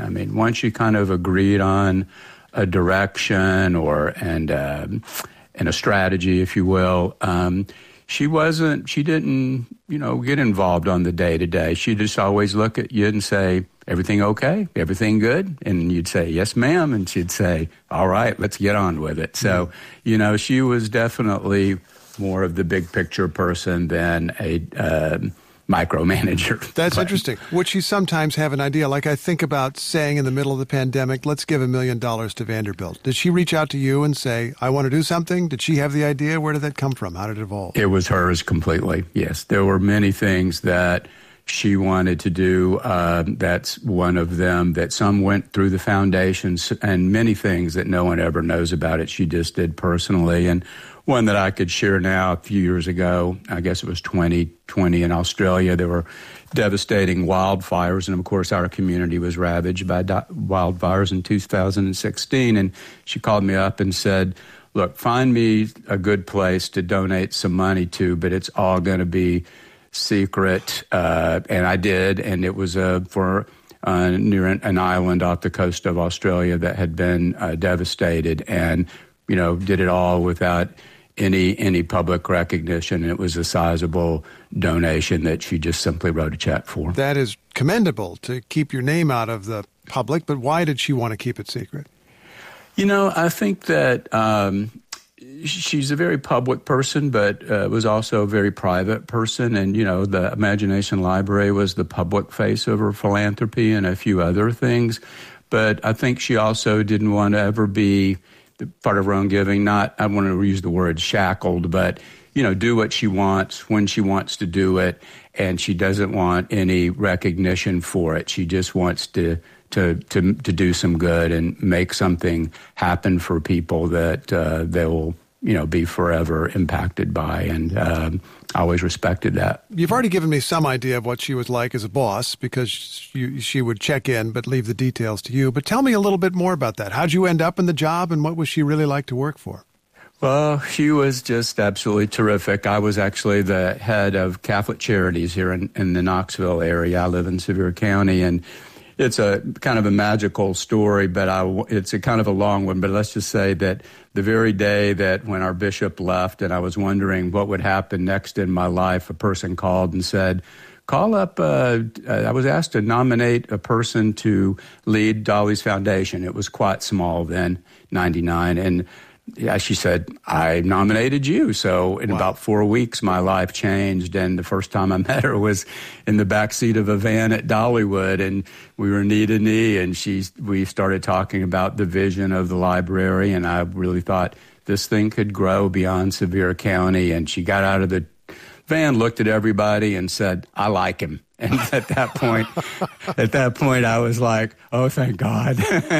I mean, once you kind of agreed on a direction and a strategy, if you will, she didn't, get involved on the day-to-day. She just always look at you and say, everything okay? Everything good? And you'd say, yes, ma'am. And she'd say, all right, let's get on with it. So, she was definitely more of the big picture person than a micromanager. That's interesting. Would she sometimes have an idea? Like I think about saying in the middle of the pandemic, let's give $1 million to Vanderbilt. Did she reach out to you and say, I want to do something? Did she have the idea? Where did that come from? How did it evolve? It was hers completely, yes. There were many things that she wanted to do. That's one of them, that some went through the foundations, and many things that no one ever knows about it she just did personally. And one that I could share now, a few years ago, I guess it was 2020 in Australia, there were devastating wildfires. And, of course, our community was ravaged by wildfires in 2016. And she called me up and said, look, find me a good place to donate some money to, but it's all going to be secret. And I did. And it was for near an island off the coast of Australia that had been devastated, and, did it all without any public recognition. It was a sizable donation that she just simply wrote a check for. That is commendable, to keep your name out of the public, but why did she want to keep it secret? I think that she's a very public person, but was also a very private person. And, the Imagination Library was the public face of her philanthropy and a few other things. But I think she also didn't want to ever be part of her own giving, I want to use the word shackled, but, do what she wants when she wants to do it, and she doesn't want any recognition for it. She just wants to do some good and make something happen for people that they will, be forever impacted by, and I always respected that. You've already given me some idea of what she was like as a boss, because she would check in but leave the details to you. But tell me a little bit more about that. How'd you end up in the job, and what was she really like to work for? Well, she was just absolutely terrific. I was actually the head of Catholic Charities here in the Knoxville area. I live in Sevier County, and it's a kind of a magical story, but it's a kind of a long one. But let's just say that the very day that when our bishop left and I was wondering what would happen next in my life, a person called and said, call up, I was asked to nominate a person to lead Dolly's Foundation. It was quite small then, 99. And yeah, she said, I nominated you. So in about 4 weeks, my life changed. And the first time I met her was in the backseat of a van at Dollywood. And we were knee to knee. And we started talking about the vision of the library. And I really thought this thing could grow beyond Sevier County. And she got out of the van, looked at everybody and said, I like him. And at that point, I was like, oh, thank God,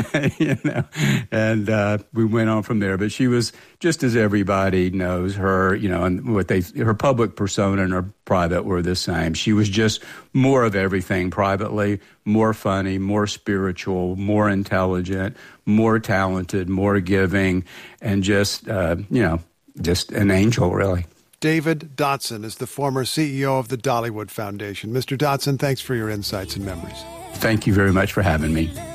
and we went on from there. But she was, just as everybody knows her, and her public persona and her private were the same. She was just more of everything privately, more funny, more spiritual, more intelligent, more talented, more giving, and just an angel, really. David Dotson is the former CEO of the Dollywood Foundation. Mr. Dotson, thanks for your insights and memories. Thank you very much for having me.